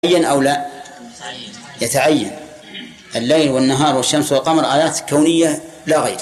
يتعين أو لا؟ يتعين. الليل والنهار والشمس والقمر آيات كونية لا غير.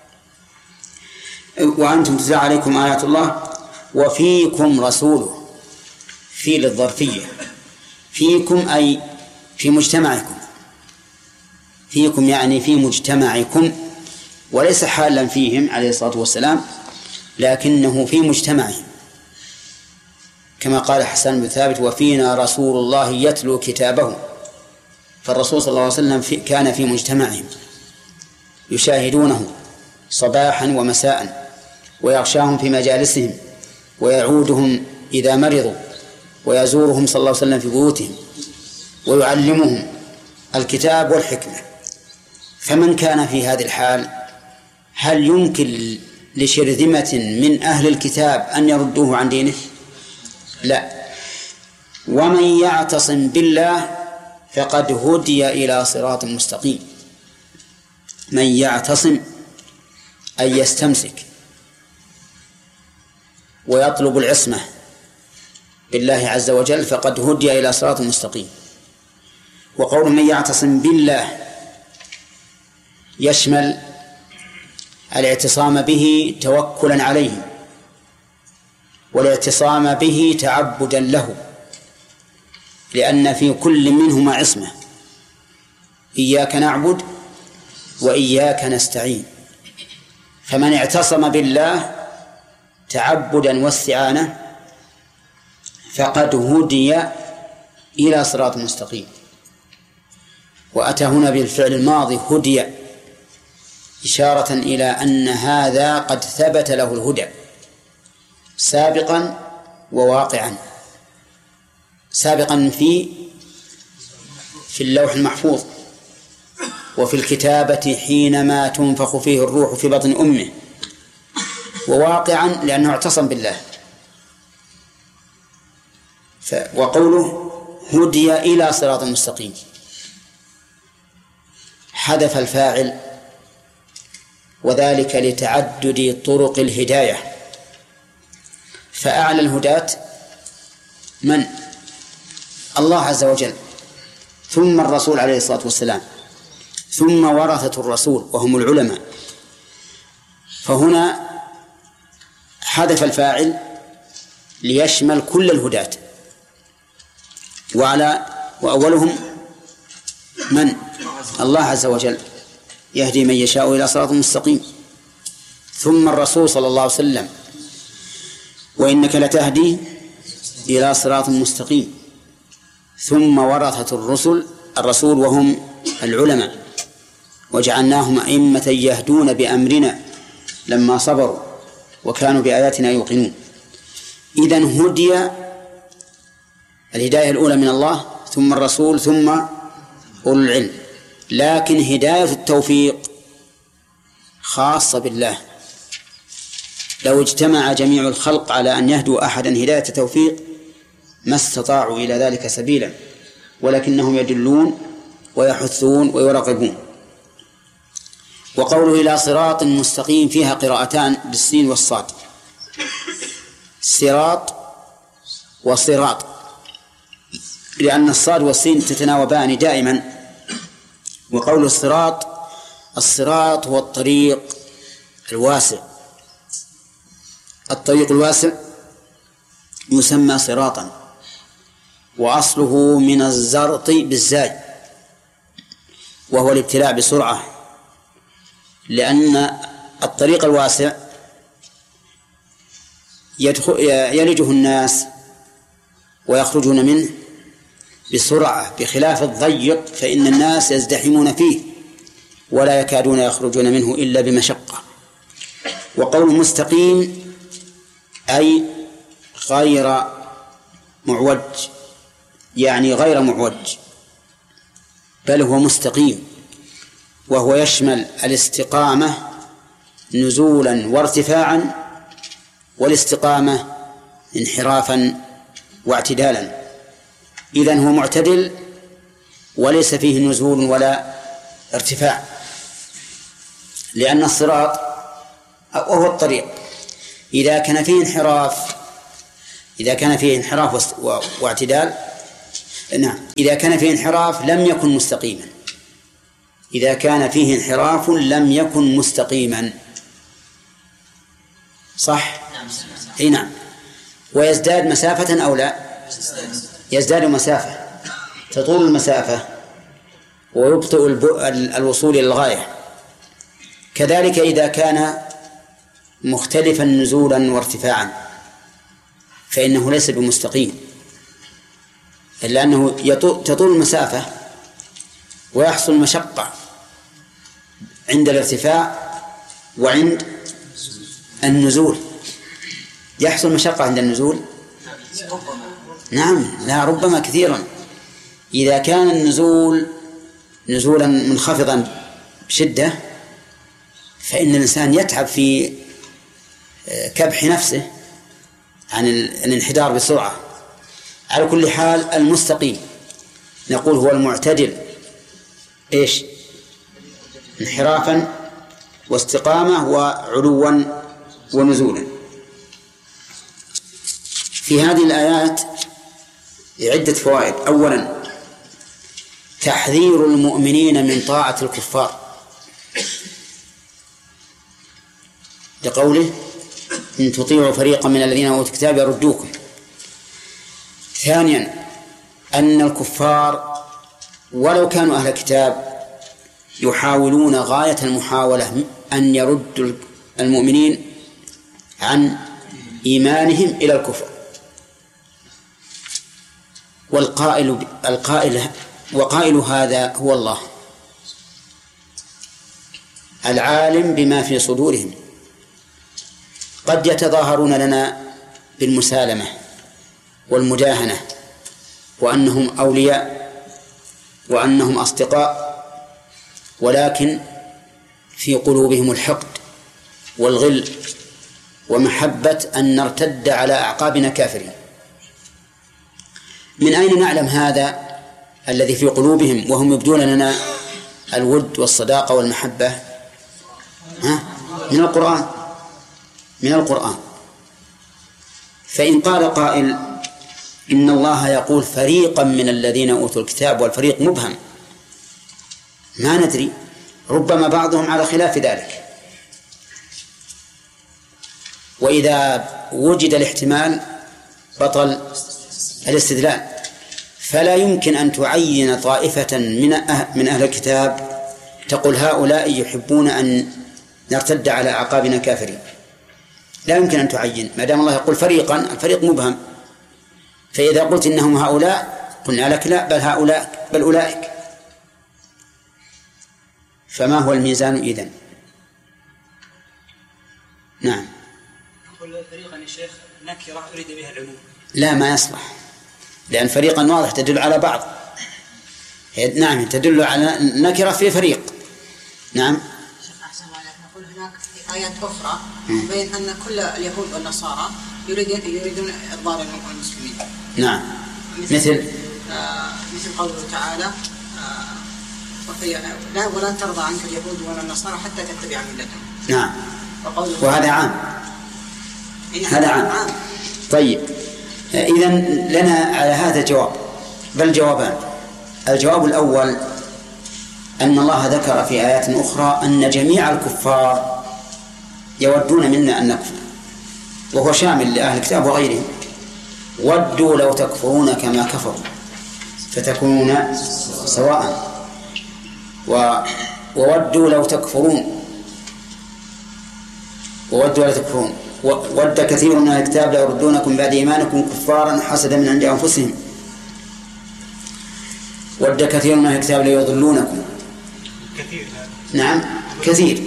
وأنتم تتلى عليكم آيات الله وفيكم رسوله. في للظرفية، فيكم أي في مجتمعكم، فيكم يعني في مجتمعكم، وليس حالا فيهم عليه الصلاة والسلام، لكنه في مجتمعهم، كما قال حسان بن ثابت: وفينا رسول الله يتلو كتابه. فالرسول صلى الله عليه وسلم كان في مجتمعهم يشاهدونه صباحا ومساء، ويغشاهم في مجالسهم، ويعودهم إذا مرضوا، ويزورهم صلى الله عليه وسلم في بيوتهم، ويعلمهم الكتاب والحكمة. فمن كان في هذه الحال هل يمكن لشرذمة من أهل الكتاب أن يردوه عن دينه؟ لا. ومن يعتصم بالله فقد هدي إلى صراط مستقيم. من يعتصم أي يستمسك ويطلب العصمة بالله عز وجل فقد هدي إلى صراط مستقيم. وقول من يعتصم بالله يشمل الاعتصام به توكلا عليه، والاعتصام به تعبدا له، لأن في كل منهما عصمة: إياك نعبد وإياك نستعين. فمن اعتصم بالله تعبدا واستعانة فقد هدي إلى صراط مستقيم. وأتى هنا بالفعل الماضي هدي إشارة إلى أن هذا قد ثبت له الهدى سابقا وواقعا. سابقا في اللوح المحفوظ، وفي الكتابة حينما تنفخ فيه الروح في بطن أمه، وواقعا لأنه اعتصم بالله. وقوله هدي إلى صراط مستقيم حذف الفاعل، وذلك لتعدد طرق الهداية. فأعلى الهداة من؟ الله عز وجل، ثم الرسول عليه الصلاة والسلام، ثم ورثة الرسول وهم العلماء. فهنا حذف الفاعل ليشمل كل الهداة. وأولهم من؟ الله عز وجل يهدي من يشاء إلى صراط مستقيم، ثم الرسول صلى الله عليه وسلم: وإنك لتهدي إلى صراط مستقيم، ثم ورثة الرسول وهم العلماء: وجعلناهم أئمة يهدون بأمرنا لما صبروا وكانوا بآياتنا يوقنون. إذن هدي الهداية الأولى من الله، ثم الرسول، ثم أولو العلم. لكن هداية التوفيق خاصة بالله. لو اجتمع جميع الخلق على أن يهدوا أحدا هداية توفيق ما استطاعوا إلى ذلك سبيلا، ولكنهم يدلون ويحثون ويرغبون. وقوله إلى صراط مستقيم فيها قراءتان بالسين والصاد: صراط وصراط، لأن الصاد والسين تتناوبان دائما. وقول الصراط هو الطريق الواسع. الطريق الواسع يسمى صراطا، وأصله من الزرط بالزاي، وهو الابتلاع بسرعة، لأن الطريق الواسع يلجه الناس ويخرجون منه بسرعة، بخلاف الضيق فإن الناس يزدحمون فيه ولا يكادون يخرجون منه إلا بمشقة. وقول مستقيم أي غير معوج، يعني غير معوج، بل هو مستقيم، وهو يشمل الاستقامة نزولا وارتفاعا، والاستقامة انحرافا واعتدالا. إذن هو معتدل وليس فيه نزول ولا ارتفاع، لأن الصراط وهو الطريق إذا كان فيه انحراف واعتدال نعم، إذا كان فيه انحراف لم يكن مستقيما. إذا كان فيه انحراف لم يكن مستقيما. صح؟ أي نعم. ويزداد مسافة أو لا؟ يزداد مسافة، تطول المسافة ويبطئ الوصول إلى الغاية. كذلك إذا كان مختلفا نزولا وارتفاعا فإنه ليس بمستقيم، إلا أنه تطول المسافة ويحصل مشقة عند الارتفاع وعند النزول. يحصل مشقة عند النزول؟ نعم، لا، ربما كثيرا. إذا كان النزول نزولا منخفضا بشدة فإن الإنسان يتعب في كبح نفسه عن الانحدار بسرعة. على كل حال المستقيم نقول هو المعتدل إيش؟ انحرافا واستقامة وعلوا ونزولا. في هذه الآيات عدة فوائد. أولا تحذير المؤمنين من طاعة الكفار لقوله إن تطيعوا فريقا من الذين أوتوا الكتاب يردوكم. ثانيا أن الكفار ولو كانوا أهل كتاب يحاولون غاية المحاولة أن يردوا المؤمنين عن إيمانهم إلى الكفر. وقائل هذا هو الله العالم بما في صدورهم. قد يتظاهرون لنا بالمسالمة والمداهنة وأنهم أولياء وأنهم أصدقاء، ولكن في قلوبهم الحقد والغل ومحبة أن نرتد على أعقابنا كافرين. من أين نعلم هذا الذي في قلوبهم وهم يبدون لنا الود والصداقة والمحبة؟ من القرآن. من القرآن. فإن قال قائل إن الله يقول فريقا من الذين أوتوا الكتاب والفريق مبهم، ما ندري، ربما بعضهم على خلاف ذلك. وإذا وجد الاحتمال بطل الاستدلال. فلا يمكن أن تعين طائفة من أهل الكتاب تقول هؤلاء يحبون أن نرتد على أعقابنا كافرين. لا يمكن أن تعين ما دام الله يقول فريقا، الفريق مبهم. فإذا قلت إنهم هؤلاء قلنا لك لا، بل هؤلاء بل أولئك. فما هو الميزان إذن؟ نعم. أقول فريقا يا شيخ نكرة أريد بها العموم. لا، ما يصلح، لأن فريقا واضح تدل على بعض. نعم، تدل على نكرة في فريق. نعم. أحسن الله عليك. نقول هناك آيات أخرى بين أن كل اليهود والنصارى يريدون إضرار المسلمين. نعم. مثل قوله تعالى لا ولن ترضى عنك اليهود ولا النصارى حتى تتبع ملتهم. نعم. وهذا عام. هذا عام. طيب، إذن لنا على هذا جواب، بل جوابان. الجواب الأول أن الله ذكر في آيات أخرى أن جميع الكفار يودون منا أن نكفر، وهو شامل لأهل الكتاب وغيرهم. ودوا لو تكفرون كما كفروا فتكونون سواء، وودوا لو تكفرون، وودوا لا تكفرون. ود كثير من الكتاب لا يردونكم بعد إيمانكم كفارا حسدا من عند أنفسهم. ود كثير من الكتاب لا يضلونكم. نعم، كثير.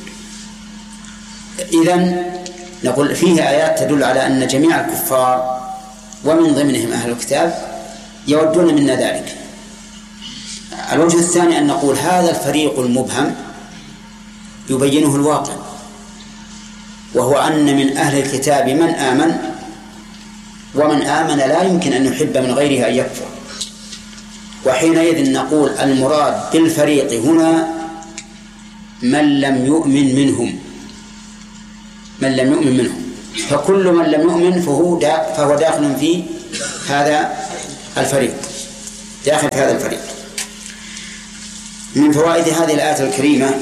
إذن نقول فيه آيات تدل على أن جميع الكفار ومن ضمنهم أهل الكتاب يودون منا ذلك. الوجه الثاني أن نقول هذا الفريق المبهم يبينه الواقع، وهو أن من أهل الكتاب من آمن، ومن آمن لا يمكن أن يحب من غيره أن يكفر. وحينئذ نقول المراد بالفريق هنا من لم يؤمن منهم، من لم يؤمن منهم. فكل من لم يؤمن فهو داخل في هذا الفريق. داخل في هذا الفريق. من فوائد هذه الآية الكريمة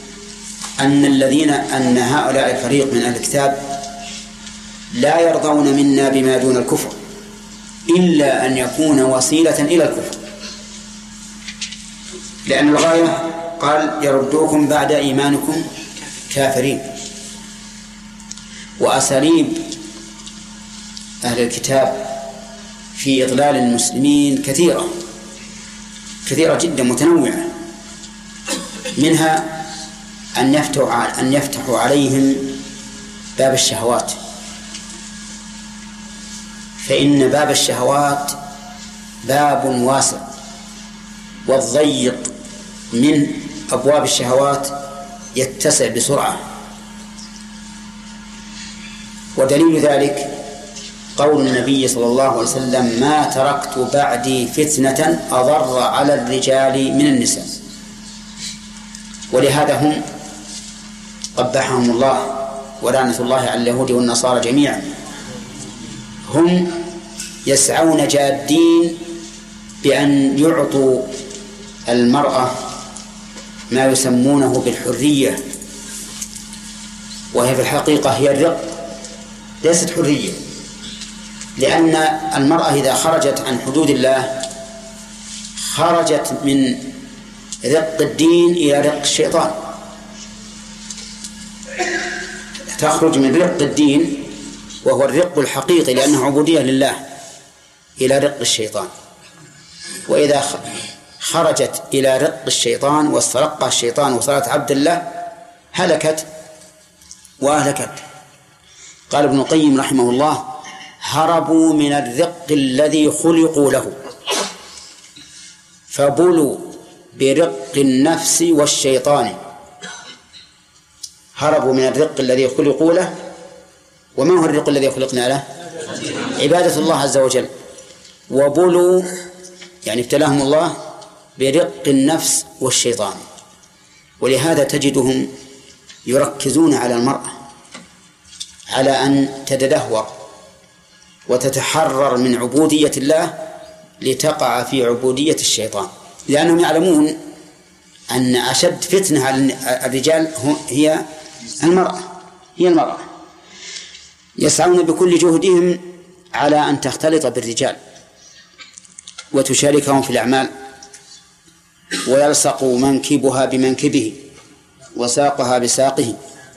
أن هؤلاء الفريق من أهل الكتاب لا يرضون منا بما دون الكفر إلا أن يكون وسيلة إلى الكفر، لأن الغاية قال يردوكم بعد إيمانكم كافرين. وأساليب أهل الكتاب في إضلال المسلمين كثيرة جدا متنوعة، منها أن يفتحوا عليهم باب الشهوات، فإن باب الشهوات باب واسع، والضيق من أبواب الشهوات يتسع بسرعة. ودليل ذلك قول النبي صلى الله عليه وسلم: ما تركت بعدي فتنة أضر على الرجال من النساء. ولهذا هم قبحهم الله ولعنة الله على اليهود والنصارى جميعا، هم يسعون جادين بأن يعطوا المرأة ما يسمونه بالحرية، وهي في الحقيقة هي الرق، ليست حرية، لأن المرأة إذا خرجت عن حدود الله خرجت من رق الدين إلى رق الشيطان، تخرج من رق الدين وهو الرق الحقيقي لأنه عبودية لله إلى رق الشيطان. وإذا خرجت إلى رق الشيطان واسترقها الشيطان وصارت عبد الله هلكت وأهلكت. قال ابن القيم رحمه الله: هربوا من الرق الذي خلقوا له فبلوا برق النفس والشيطان. هربوا من الرق الذي خلقوا له. وما هو الرق الذي خلقنا له؟ عبادة الله عز وجل. وبلوا يعني ابتلاهم الله برق النفس والشيطان. ولهذا تجدهم يركزون على المرأة على أن تتدهور وتتحرر من عبودية الله لتقع في عبودية الشيطان، لأنهم يعلمون أن أشد فتنة على الرجال هي المرأة. يسعون بكل جهدهم على أن تختلط بالرجال وتشاركهم في الأعمال، ويلصق منكبها بمنكبه وساقها بساقه،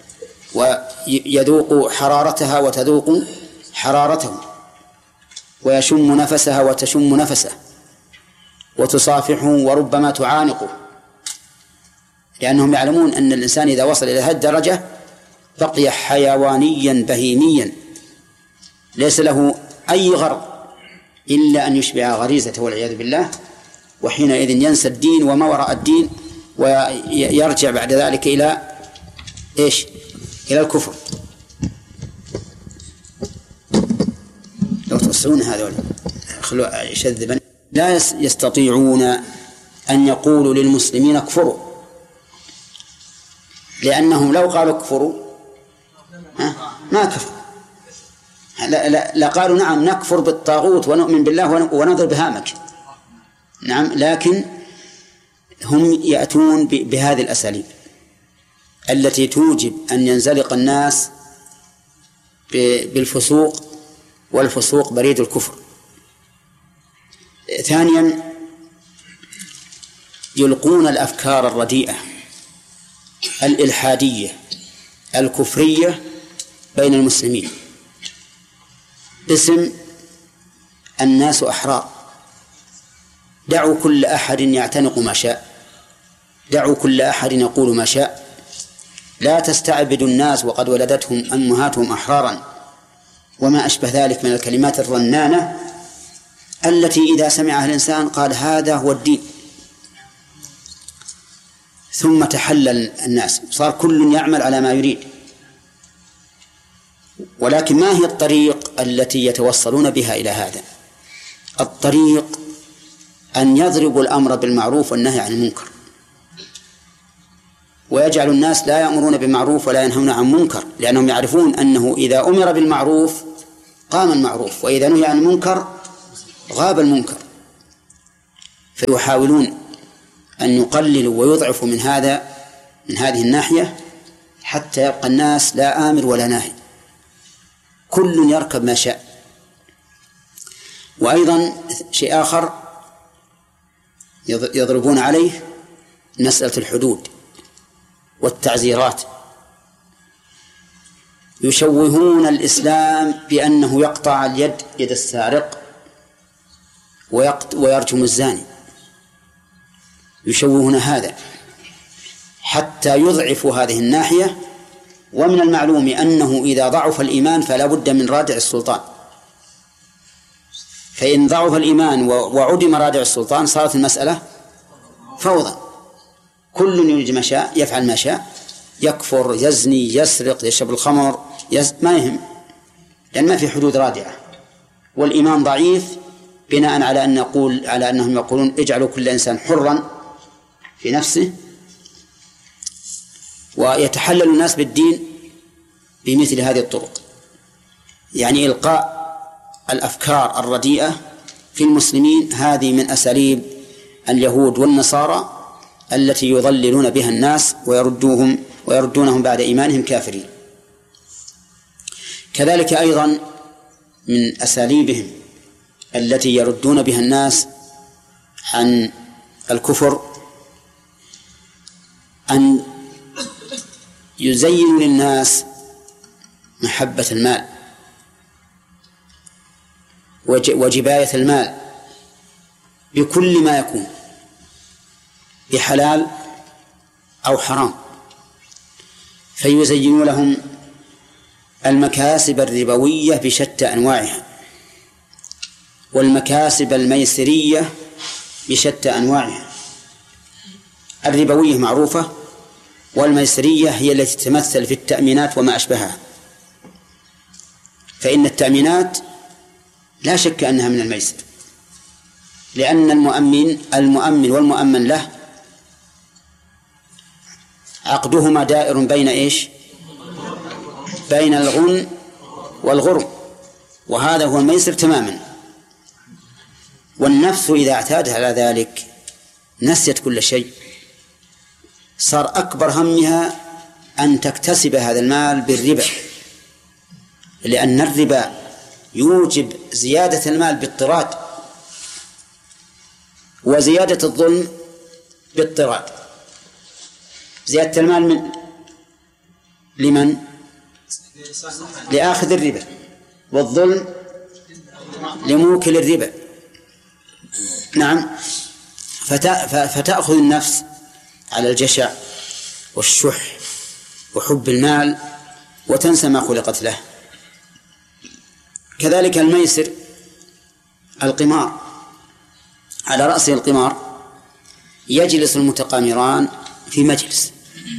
ويذوق حرارتها وتذوق حرارته، ويشم نفسها وتشم نفسه، وتصافحه وربما تعانقه، لأنهم يعلمون أن الإنسان إذا وصل إلى هذه الدرجة بقي حيوانيا بهيميا ليس له أي غرض إلا أن يشبع غريزته والعياذ بالله، وحينئذ ينسى الدين وما وراء الدين ويرجع بعد ذلك إلى إيش؟ إلى الكفر. لو توسعون هذول خلوا يشذبا لا يستطيعون أن يقولوا للمسلمين اكفروا، لأنهم لو قالوا اكفروا ما كفروا، لا قالوا نعم نكفر بالطاغوت ونؤمن بالله ونضرب هامك، نعم، لكن هم يأتون بهذه الأساليب التي توجب أن ينزلق الناس بالفسوق، والفسوق بريد الكفر. ثانيا يلقون الأفكار الرديئة الإلحادية الكفرية بين المسلمين باسم الناس أحرار، دعوا كل أحد يعتنق ما شاء، دعوا كل أحد يقول ما شاء، لا تستعبدوا الناس وقد ولدتهم أمهاتهم أحرارا، وما أشبه ذلك من الكلمات الرنانة التي إذا سمعها الإنسان قال هذا هو الدين. ثم تحلل الناس، صار كل يعمل على ما يريد. ولكن ما هي الطريق التي يتوصلون بها إلى هذا؟ الطريق أن يضربوا الأمر بالمعروف والنهي عن المنكر، ويجعل الناس لا يأمرون بالمعروف ولا ينهون عن منكر، لأنهم يعرفون أنه إذا أمر بالمعروف قام المعروف، وإذا نهي عن المنكر غاب المنكر. فيحاولون أن يقللوا ويضعفوا من هذه الناحية حتى يبقى الناس لا آمر ولا ناهي، كل يركب ما شاء. وأيضا شيء آخر يضربون عليه مسألة الحدود والتعزيرات، يشوهون الإسلام بأنه يقطع اليد، يد السارق، ويرجم الزاني، يشوهون هذا حتى يضعفوا هذه الناحية. ومن المعلوم أنه إذا ضعف الإيمان فلا بد من رادع السلطان، فإن ضعف الإيمان وعدم رادع السلطان صارت المسألة فوضى، كل يريد ما شاء، يفعل ما شاء، يكفر، يزني، يسرق، يشرب الخمر، ما يهم، لأن ما في حدود رادعة. والإيمان ضعيف بناء على أنهم يقولون اجعلوا كل إنسان حرا في نفسه، ويتحلل الناس بالدين بمثل هذه الطرق، يعني إلقاء الأفكار الرديئة في المسلمين. هذه من أساليب اليهود والنصارى التي يضللون بها الناس ويردونهم بعد إيمانهم كافرين. كذلك أيضا من أساليبهم التي يردون بها الناس عن الكفر أن يزينوا للناس محبة المال وجباية المال بكل ما يكون، بحلال أو حرام، فيزينوا لهم المكاسب الربوية بشتى أنواعها، والمكاسب الميسرية بشتى أنواعها. الربوية معروفة، والميسرية هي التي تتمثل في التأمينات وما أشبهها. فإن التأمينات لا شك أنها من الميسر، لأن المؤمن والمؤمن له عقدهما دائر بين إيش؟ بين الغن والغرم، وهذا هو الميسر تماما. والنفس إذا اعتادت على ذلك نسيت كل شيء، صار أكبر همها أن تكتسب هذا المال بالربا، لأن الربا يوجب زيادة المال باضطراد، وزيادة الظلم باضطراد. زيادة المال لمن؟ لآخذ الربا، والظلم لموكل الربا. نعم. فتأخذ النفس على الجشع والشح وحب المال وتنسى ما خلقت له. كذلك الميسر، القمار، على رأسه القمار، يجلس المتقامران في مجلس،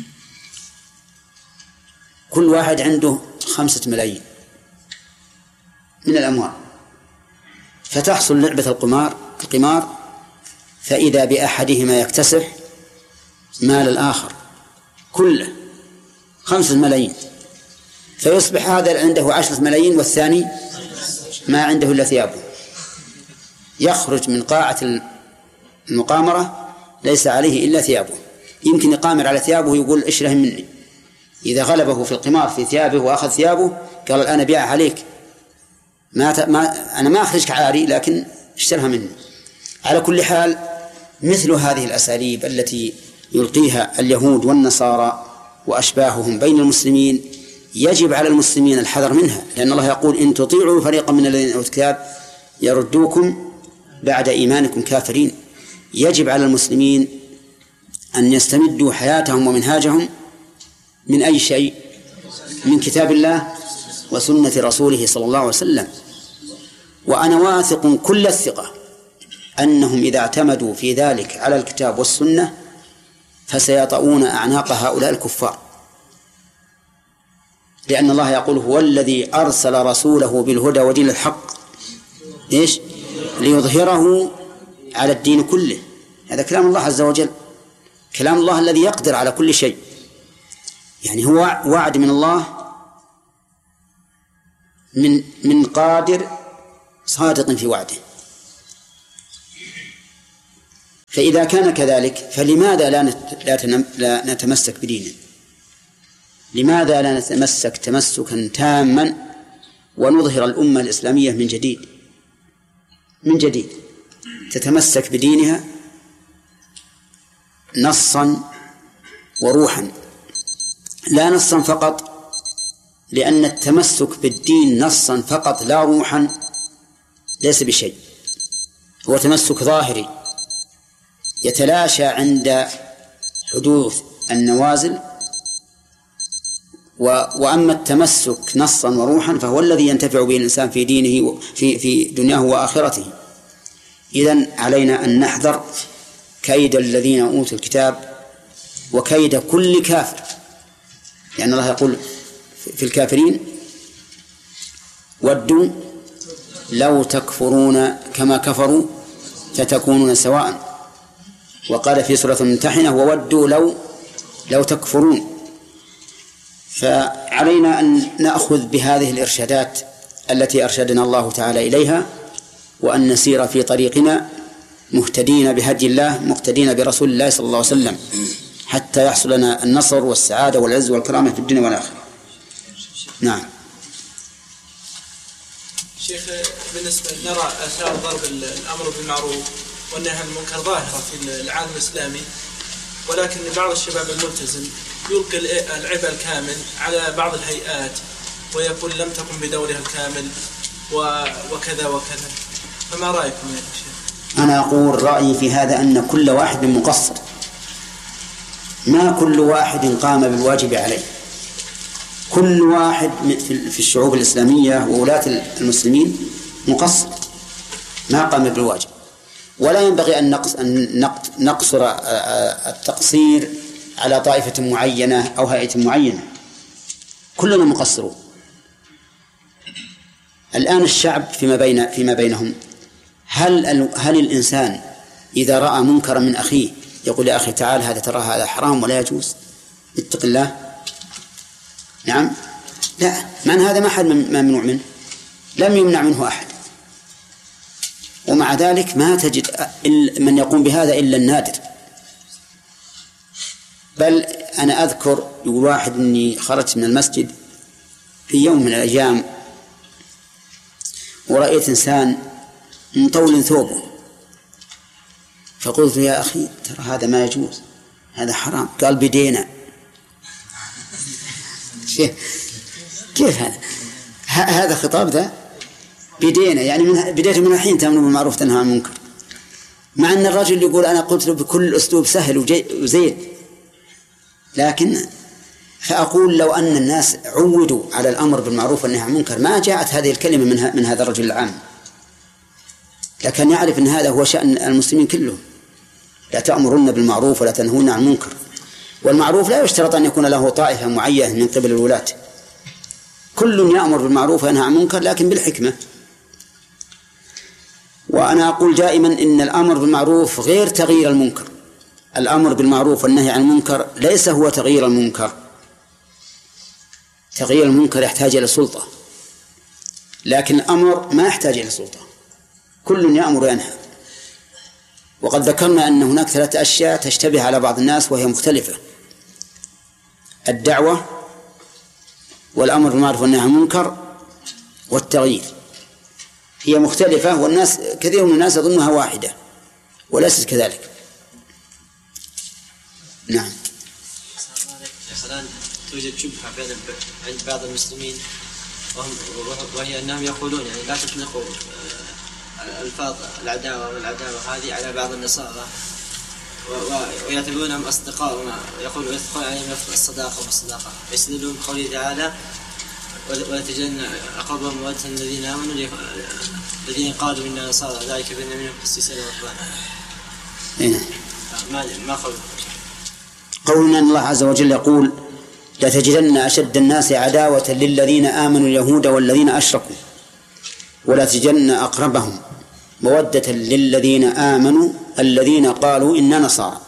كل واحد عنده 5 ملايين من الأموال، فتحصل لعبة القمار، فإذا بأحدهما يكتسح مال الآخر كله 5 ملايين، فيصبح هذا عنده 10 ملايين والثاني ما عنده إلا ثيابه، يخرج من قاعة المقامرة ليس عليه إلا ثيابه، يمكن يقامر على ثيابه يقول اشره مني. إذا غلبه في القمار في ثيابه وأخذ ثيابه قال الآن أبيعها عليك، أنا ما أخرجك عاري لكن اشترها مني. على كل حال مثل هذه الأساليب التي يلقيها اليهود والنصارى وأشباههم بين المسلمين يجب على المسلمين الحذر منها، لأن الله يقول إن تطيعوا فريقا من الذين أوتوا الكتاب يردوكم بعد إيمانكم كافرين. يجب على المسلمين أن يستمدوا حياتهم ومنهاجهم من أي شيء؟ من كتاب الله وسنة رسوله صلى الله عليه وسلم. وأنا واثق كل الثقة أنهم إذا اعتمدوا في ذلك على الكتاب والسنة فسيطؤون أعناق هؤلاء الكفار، لأن الله يقول هو الذي أرسل رسوله بالهدى ودين الحق ليظهره على الدين كله. هذا كلام الله عز وجل، كلام الله الذي يقدر على كل شيء، يعني هو وعد من الله من قادر صادق في وعده. فإذا كان كذلك فلماذا لا نتمسك بديننا؟ لماذا لا نتمسك تمسكا تاما ونظهر الأمة الإسلامية من جديد تتمسك بدينها نصا وروحا، لا نصا فقط، لأن التمسك بالدين نصا فقط لا روحا ليس بشيء، هو تمسك ظاهري يتلاشى عند حدوث النوازل. وأما التمسك نصا وروحا فهو الذي ينتفع به الإنسان في دينه في دنياه وآخرته. إذن علينا أن نحذر كيد الذين أوتوا الكتاب وكيد كل كافر، لأن الله يقول في الكافرين ودوا لو تكفرون كما كفروا فتكونون سواء، وقال في سورة الممتحنة وودوا لو تكفرون. فعلينا أن نأخذ بهذه الإرشادات التي أرشدنا الله تعالى إليها، وأن نسير في طريقنا مهتدين بهدي الله مقتدين برسول الله صلى الله عليه وسلم حتى يحصل لنا النصر والسعادة والعز والكرامة في الدنيا والآخرة. نعم. شيخ، بالنسبة نرى آثار ضرب الأمر بالمعروف والنهي عن المنكر ظاهرة في العالم الإسلامي، ولكن بعض الشباب الملتزم يلقي العبء الكامل على بعض الهيئات ويقول لم تقم بدورها الكامل وكذا وكذا، فما رأيكم يا شيخ؟ أنا أقول رأيي في هذا أن كل واحد مقصر، ما كل واحد قام بالواجب عليه. كل واحد في الشعوب الإسلامية وولاة المسلمين مقصر ما قام بالواجب، ولا ينبغي أن نقصر التقصير على طائفة معينة أو هيئة معينة، كلنا مقصرون. الآن الشعب فيما بينهم، هل الإنسان إذا رأى منكرا من أخيه يقول يا أخي تعال هذا ترى هذا حرام ولا يجوز اتق الله؟ نعم، لا، معنى هذا ما حد ممنوع منه، لم يمنع منه أحد، ومع ذلك ما تجد من يقوم بهذا إلا النادر. بل أنا أذكر يقول واحد أني خرجت من المسجد في يوم من الأيام ورأيت إنسان مطول ثوبه، فقلت يا أخي ترى هذا ما يجوز، هذا حرام. قال بدينا. كيف هذا خطاب ذا؟ بدينا يعني بديت من الحين تأمرون بالمعروف تنهى عن المنكر، مع أن الرجل يقول أنا قلت له بكل أسلوب سهل وزين. لكن فأقول لو أن الناس عودوا على الأمر بالمعروف والنهي عن المنكر ما جاءت هذه الكلمة من هذا الرجل العام، لكن يعرف أن هذا هو شأن المسلمين كلهم، لا تأمرون بالمعروف ولا تنهون عن المنكر. والمعروف لا يشترط أن يكون له طائفة معينة من قبل الولاة، كل يأمر بالمعروف وينهى عن المنكر لكن بالحكمة. وأنا أقول دائما إن الأمر بالمعروف غير تغيير المنكر، الأمر بالمعروف والنهي عن المنكر ليس هو تغيير المنكر. تغيير المنكر يحتاج إلى سلطة، لكن الأمر ما يحتاج إلى سلطة، كل يأمر وينهى. وقد ذكرنا أن هناك 3 أشياء تشتبه على بعض الناس وهي مختلفة: الدعوة والأمر بالمعروف والنهي عن المنكر والتغيير. هي مختلفة والناس كثير من الناس يظنها واحدة وليست كذلك. نعم. الآن توجد شبهة عند بعض المسلمين وهي أنهم يقولون يعني لا تطلقوا ألفاظ العداوة والعداوة هذه على بعض النصارى ويعتبرونهم أصدقاء، ويقولون يثقون عليهم لفظ الصداقة والصداقة، يستدلون بقوله تعالى ولا تجدن أقربهم مودة الذين آمنوا الذين قالوا إنا نصارى ذلك بأن منهم قسيسين ورهبانا. ما قولنا أن الله عز وجل يقول لتجدن أشد الناس عداوة للذين آمنوا اليهود والذين أشركوا ولا تجدن أقربهم مودة للذين آمنوا الذين قالوا إنا نصارى.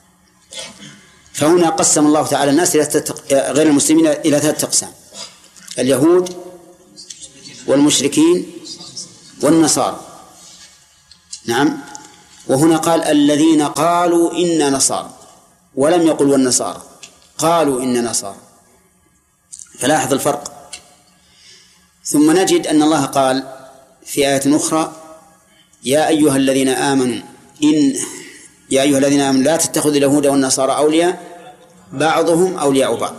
فهنا قسم الله تعالى الناس غير المسلمين إلى 3 أقسام: اليهود والمشركين والنصارى. نعم. وهنا قال الذين قالوا إنا نصارى، ولم يقل والنصارى، قالوا إنا نصارى. فلاحظ الفرق. ثم نجد أن الله قال في آية أخرى يا أيها الذين آمنوا لا تتخذوا اليهود والنصارى أولياء بعضهم أولياء بعض.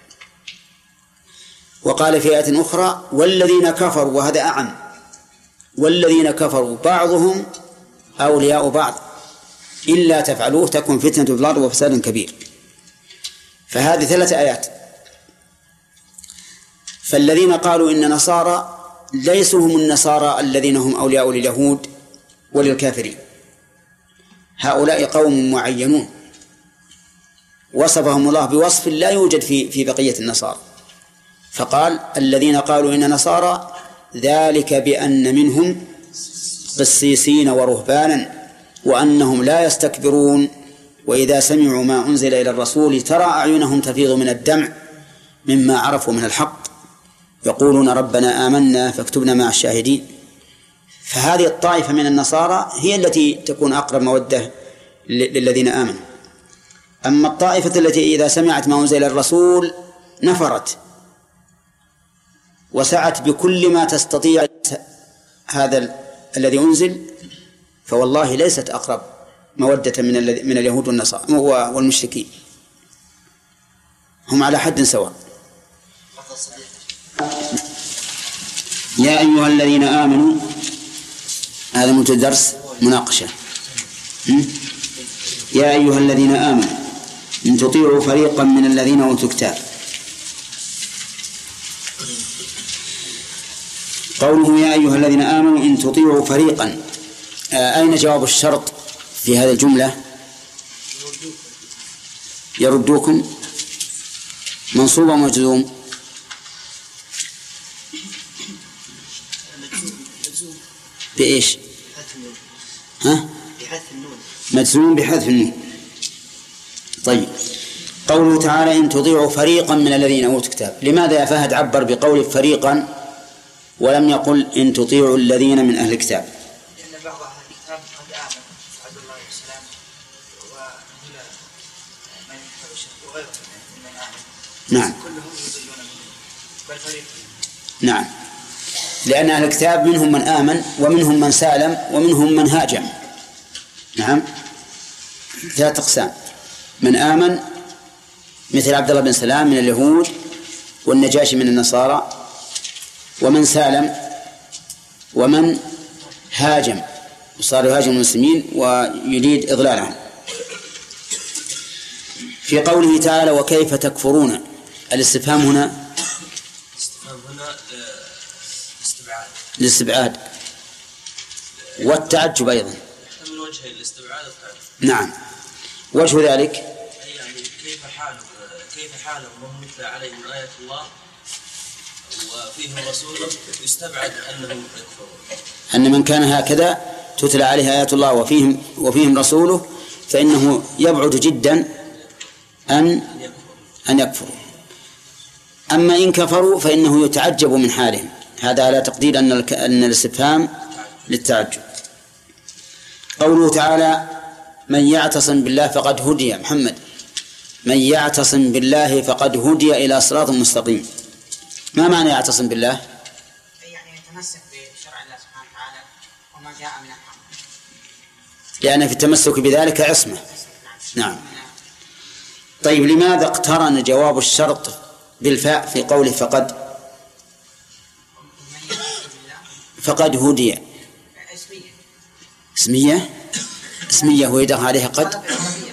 وقال في آية أخرى والذين كفروا، وهذا أعم، والذين كفروا بعضهم أولياء بعض إلا تفعلوه تكن فتنة في الأرض وفساد كبير. فهذه 3 آيات. فالذين قالوا إن نصارى ليسوا هم النصارى الذين هم أولياء لليهود وللكافرين، هؤلاء قوم معينون وصفهم الله بوصف لا يوجد في بقية النصارى. فقال الذين قالوا إن نصارى ذلك بأن منهم قسيسين ورهبانا وأنهم لا يستكبرون وإذا سمعوا ما أنزل إلى الرسول ترى أعينهم تفيض من الدمع مما عرفوا من الحق يقولون ربنا آمنا فاكتبنا مع الشاهدين. فهذه الطائفة من النصارى هي التي تكون أقرب مودة للذين آمنوا. أما الطائفة التي إذا سمعت ما أنزل إلى الرسول نفرت وسعت بكل ما تستطيع هذا الذي أنزل، فوالله ليست أقرب مودة من اليهود والنصارى والمشركين، هم على حد سواء. يا أيها الذين آمنوا، هذا من درس مناقشة. يا أيها الذين آمنوا إن تطيعوا فريقا من الذين أوتوا الكتاب. قوله يا أيها الذين آمنوا إن تطيعوا فريقا، أين جواب الشرط في هذه الجملة؟ يردوكم، منصوب ومجزوم؟ بإيش؟ ها؟ مجزوم بحذف النون. طيب، قوله تعالى إن تطيعوا فريقا من الذين أوتوا الكتاب، لماذا يا فهد عبر بقول فريقا ولم يقل إن تطيعوا الذين من أهل الكتاب؟ لأن بعض أهل الكتاب قد آمن عبد الله والسلام وهنا من يحب وغيره من آمن. نعم. كلهم يضلون بل فريق. نعم، لأن أهل الكتاب منهم من آمن ومنهم من سالم ومنهم من هاجم. نعم، 3 أقسام: من آمن مثل عبد الله بن سلام من اليهود والنجاشي من النصارى، ومن سالم، ومن هاجم وصار يهاجم المسلمين ويريد إضلالهم. في قوله تعالى وكيف تكفرون، الاستفهام هنا الاستبعاد والتعجب أيضا. من وجه الاستبعاد. نعم، وجه ذلك يعني كيف حالهم وهم يتلى عليهم آية الله وفيهم رسوله يستبعد أنهم يكفرون. أن من كان هكذا تتلى عليه آيات الله وفيهم رسوله فإنه يبعد جدا أن يكفروا. أما إن كفروا فإنه يتعجب من حالهم. هذا على تقدير أن الاستفهام للتعجب. قوله تعالى من يعتصم بالله فقد هدي. محمد، من يعتصم بالله فقد هدي إلى صراط مستقيم. ما معنى يعتصم بالله؟ يعني يتمسك بشرع الله سبحانه وتعالى وما جاء من الحق، لأن في التمسك بذلك عصمة. نعم. طيب، لماذا اقترن جواب الشرط بالفاء في قوله فقد هدي؟ اسمية ويدخل عليها قد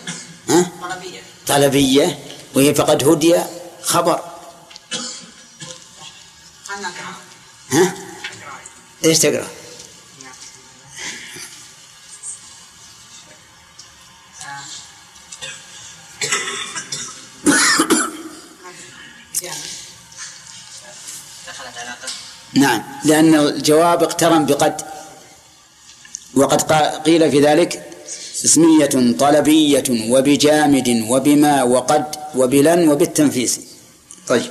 طلبية، وهي فقد هدي خبر. ها؟ ايش تقرأ؟ نعم، لأن الجواب اقترن بقد، وقد قيل في ذلك اسمية طلبية وبجامد وبما وقد وبلن وبالتنفيس. طيب،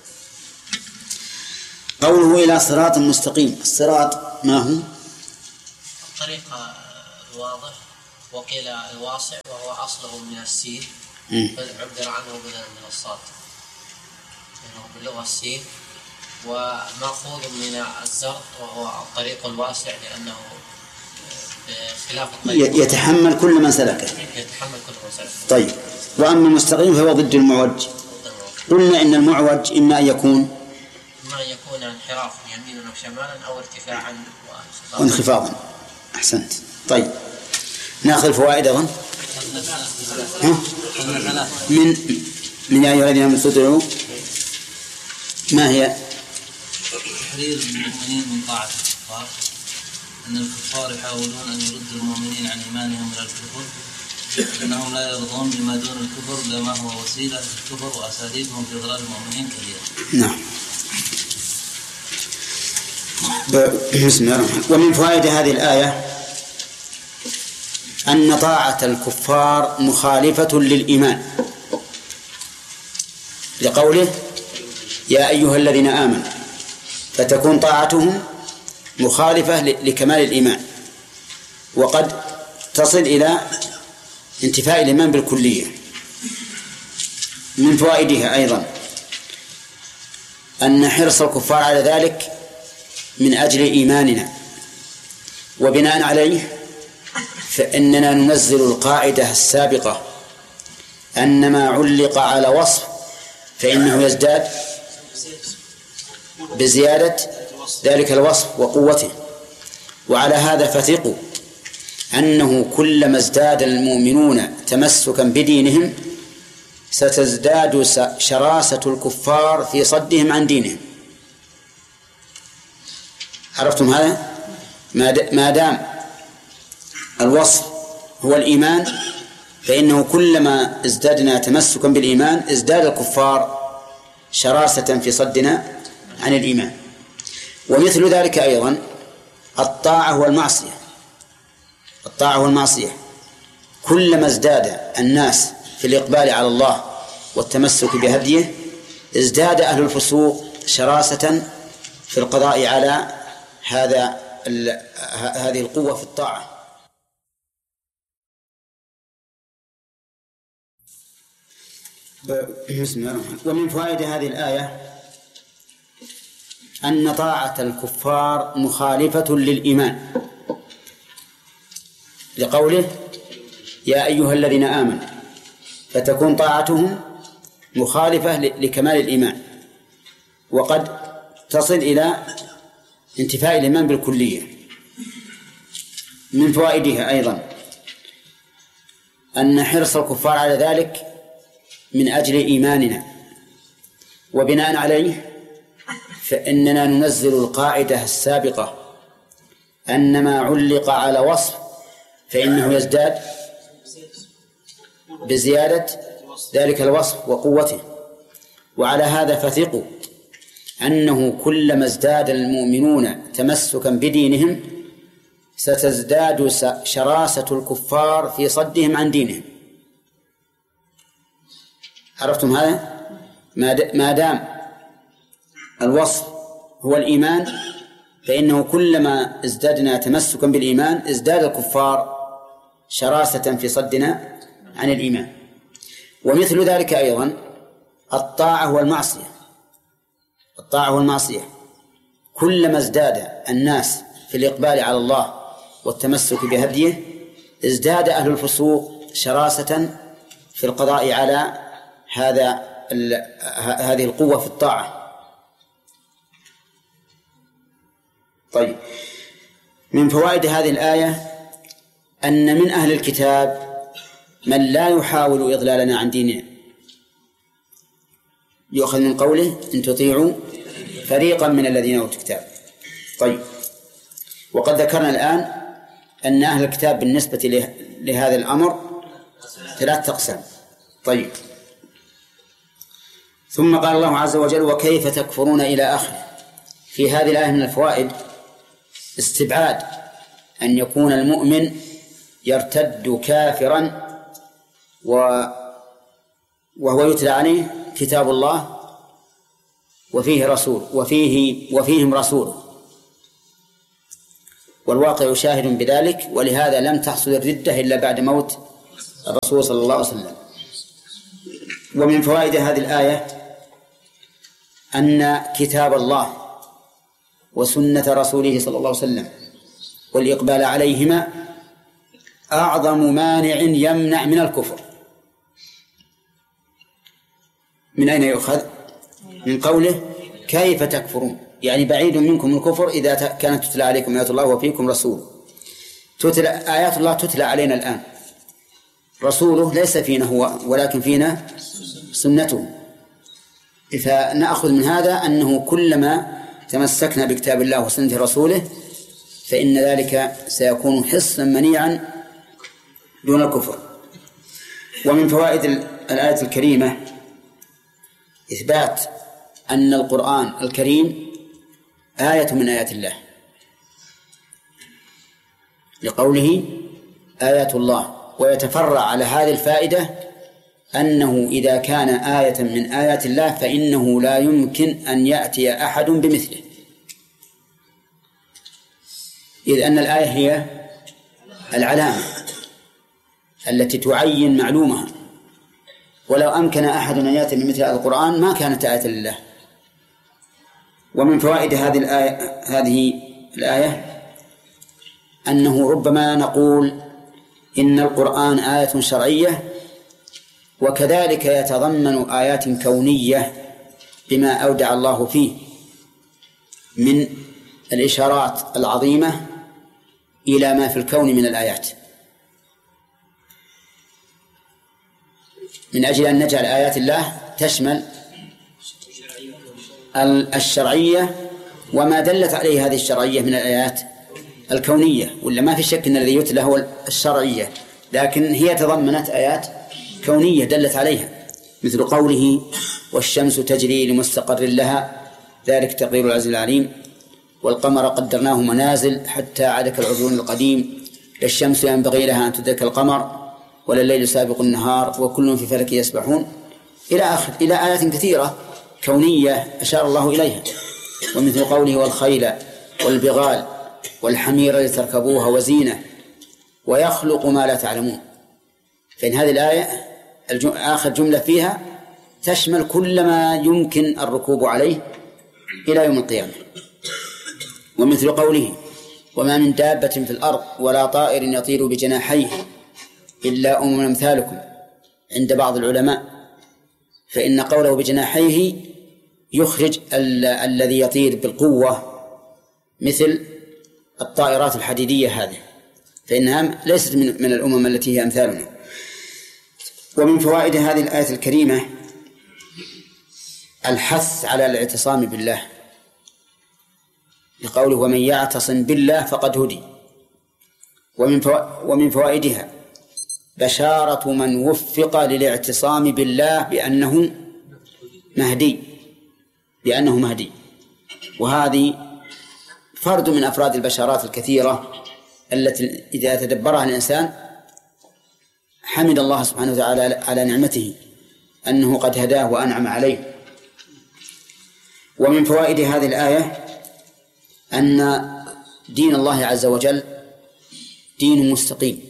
قوله إلى صراط مستقيم، الصراط ما هو؟ الطريق الواضح وقيل الواسع وهو أصله من السين فعبر عنه بدلا من الصاد، لأنه باللغة السين، ومأخوذ من الزرق وهو الطريق الواسع لأنه بخلاف الطريق يتحمل كل من سلكه. طيب، وأما المستقيم فهو ضد المعوج. قلنا إن المعوج إما أن يكون انحراف يمينا أو شمالا أو ارتفاعا وانخفاضا. أحسنت. طيب، نأخذ الفوائد أيضا من يا أيها الذين آمنوا استطيعوا. ما هي؟ تحرير المؤمنين من طاعة الكفار، أن الكفار يحاولون أن يردوا المؤمنين عن إيمانهم إلى الكفر، إنهم لا يرضون بما دون الكفر لما هو وسيلة للكفر، وأساليبهم في إضلال المؤمنين كثيرة. نعم. بسم الله الرحمن الرحيم. ومن فوائد هذه الآية أن طاعة الكفار مخالفة للإيمان، لقوله يا أيها الذين آمنوا، فتكون طاعتهم مخالفة لكمال الإيمان، وقد تصل إلى انتفاء الإيمان بالكلية. من فوائدها أيضا أن حرص الكفار على ذلك من أجل إيماننا، وبناء عليه فإننا ننزل القاعدة السابقة أن ما علق على وصف فإنه يزداد بزيادة ذلك الوصف وقوته. وعلى هذا فثقوا أنه كلما ازداد المؤمنون تمسكا بدينهم ستزداد شراسة الكفار في صدهم عن دينهم. عرفتم هذا؟ ما دام الوصف هو الإيمان فإنه كلما ازدادنا تمسكا بالإيمان ازداد الكفار شراسة في صدنا عن الإيمان. ومثل ذلك أيضا الطاعة والمعصية. الطاعة والمعصية كلما ازداد الناس في الإقبال على الله والتمسك بهديه ازداد أهل الفسوق شراسة في القضاء على هذه القوة في الطاعة. بسم الله الرحمن الرحيم. ومن فوائد هذه الآية أن طاعة الكفار مخالفة للإيمان، لقوله يا أيها الذين آمنوا، فتكون طاعتهم مخالفة لكمال الإيمان، وقد تصل إلى انتفاء الإيمان بالكلية. من فوائدها أيضا أن حرص الكفار على ذلك من أجل إيماننا، وبناء عليه فإننا ننزل القاعدة السابقة أن ما علق على وصف فإنه يزداد بزيادة ذلك الوصف وقوته. وعلى هذا فثقوا أنه كلما ازداد المؤمنون تمسكا بدينهم ستزداد شراسة الكفار في صدهم عن دينهم. عرفتم هذا؟ ما دام الوصف هو الإيمان فإنه كلما ازدادنا تمسكا بالإيمان ازداد الكفار شراسة في صدنا عن الإيمان. ومثل ذلك أيضا الطاعة والمعصية. الطاعة والمعصية كلما ازداد الناس في الإقبال على الله والتمسك بهديه ازداد أهل الفسوق شراسة في القضاء على هذه القوة في الطاعة. طيب، من فوائد هذه الآية أن من أهل الكتاب من لا يحاول إضلالنا عن ديننا، يؤخذ من قوله إن تطيعوا فريقا من الذين أوتوا الكتاب. طيب، وقد ذكرنا الآن أن أهل الكتاب بالنسبة لهذا الأمر 3 أقسام. طيب، ثم قال الله عز وجل وكيف تكفرون إلى آخره. في هذه الآية من الفوائد استبعاد أن يكون المؤمن يرتد كافرا وهو يتلى عليه كتاب الله وفيهم رسوله، والواقع يشاهد بذلك، ولهذا لم تحصل الردة إلا بعد موت الرسول صلى الله عليه وسلم. ومن فوائد هذه الآية أن كتاب الله وسنة رسوله صلى الله عليه وسلم والإقبال عليهما أعظم مانع يمنع من الكفر. من أين يؤخذ؟ من قوله كيف تكفرون، يعني بعيد منكم الكفر إذا كانت تتلى عليكم آيات الله وفيكم رسوله. آيات الله تتلى علينا الآن، رسوله ليس فينا هو ولكن فينا سنته. فنأخذ من هذا أنه كلما تمسكنا بكتاب الله وسنة رسوله فإن ذلك سيكون حصنا منيعا دون الكفر. ومن فوائد الآية الكريمة إثبات أن القرآن الكريم آية من آيات الله، لقوله آيات الله. ويتفرع على هذه الفائدة أنه إذا كان آية من آيات الله فإنه لا يمكن أن يأتي أحد بمثله، إذ أن الآية هي العلامة التي تعين معلومها، ولو أمكن أحد أن يأتي بمثل هذا القرآن ما كانت آية لله. ومن فوائد هذه الآية أنه ربما نقول إن القرآن آية شرعية وكذلك يتضمن آيات كونية بما أودع الله فيه من الإشارات العظيمة إلى ما في الكون من الآيات، من أجل أن نجعل آيات الله تشمل الشرعية وما دلت عليه هذه الشرعية من الآيات الكونية. ولا ما في شك أن الذي يتلى هو الشرعية، لكن هي تضمنت آيات كونية دلت عليها، مثل قوله والشمس تجري لمستقر لها ذلك تقدير العزيز العليم، والقمر قدرناه منازل حتى عاد كالعرجون القديم، لا الشمس ينبغي لها أن تدرك القمر ولا الليل سابق النهار وكل في فلك يسبحون إلى آخر، إلى آيات كثيرة كونية أشار الله إليها. ومثل قوله والخيل والبغال والحمير لتركبوها وزينة ويخلق ما لا تعلمون. فإن هذه الآية آخر جملة فيها تشمل كل ما يمكن الركوب عليه إلى يوم القيامة. ومثل قوله وما من دابة في الأرض ولا طائر يطير بجناحيه إلا أمم أمثالكم عند بعض العلماء، فإن قوله بجناحيه يخرج الذي يطير بالقوة مثل الطائرات الحديدية هذه، فإنها ليست من الأمم التي هي أمثالنا. ومن فوائد هذه الآية الكريمة الحث على الاعتصام بالله، لقوله ومن يعتصم بالله فقد هدي. ومن فوائدها بشارة من وفق للاعتصام بالله بأنه مهدي، وهذه فرد من أفراد البشارات الكثيرة التي إذا تدبرها الإنسان حمد الله سبحانه وتعالى على نعمته أنه قد هداه وأنعم عليه. ومن فوائد هذه الآية أن دين الله عز وجل دين مستقيم،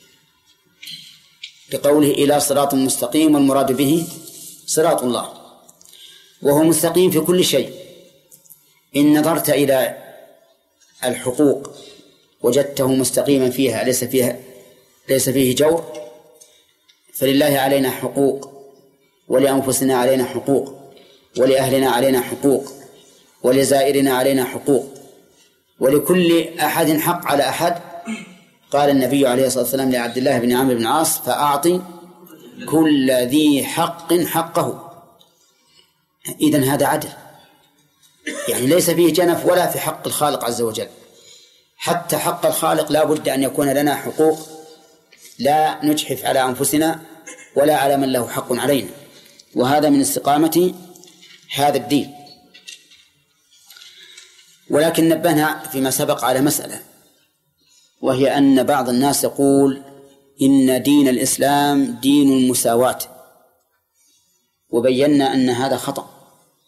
لقوله إلى صراط مستقيم، والمراد به صراط الله، وهو مستقيم في كل شيء. إن نظرت إلى الحقوق وجدته مستقيما فيها، ليس فيه جور، فلله علينا حقوق، ولأنفسنا علينا حقوق، ولأهلنا علينا حقوق، ولزائرنا علينا حقوق، ولكل أحد حق على أحد. قال النبي عليه الصلاة والسلام لعبد الله بن عمرو بن العاص فأعطي كل ذي حق حقه. إذن هذا عدل، يعني ليس فيه جنف ولا في حق الخالق عز وجل. حتى حق الخالق لا بد أن يكون لنا حقوق لا نجحف على أنفسنا ولا على من له حق علينا، وهذا من استقامة هذا الدين. ولكن نبهنا فيما سبق على مسألة، وهي أن بعض الناس يقول إن دين الإسلام دين المساواة، وبينا أن هذا خطأ،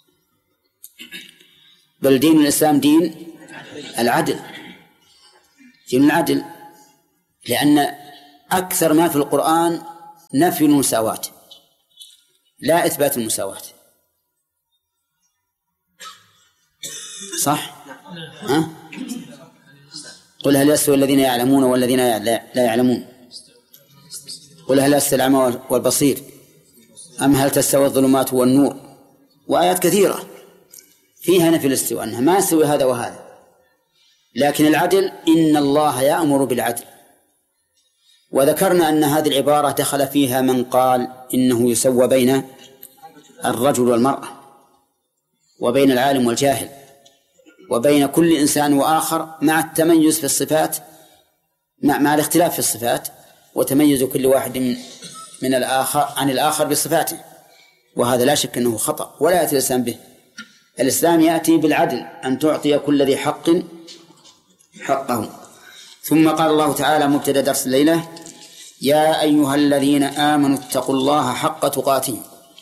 بل دين الإسلام دين العدل. دين العدل، لأن أكثر ما في القرآن نفي المساواة لا إثبات المساواة. صح؟ ها؟ قل هل يستوي الذين يعلمون والذين لا يعلمون؟ قل هل يستوي الأعمى والبصير أم هل تستوي الظلمات والنور؟ وآيات كثيرة فيها نفي الاستواء، أنها ما يستوي هذا وهذا. لكن العدل إن الله يأمر بالعدل، وذكرنا أن هذه العبارة دخل فيها من قال إنه يسوى بين الرجل والمرأة وبين العالم والجاهل وبين كل إنسان وآخر، مع التميز في الصفات، مع الاختلاف في الصفات وتميز كل واحد من الآخر عن الآخر بصفاته، وهذا لا شك أنه خطأ ولا يأتي الإسلام به. الإسلام يأتي بالعدل، أن تعطي كل ذي حق حقه. ثم قال الله تعالى مبتدأ درس الليلة: يا أيها الذين آمنوا اتقوا الله حق تقاته.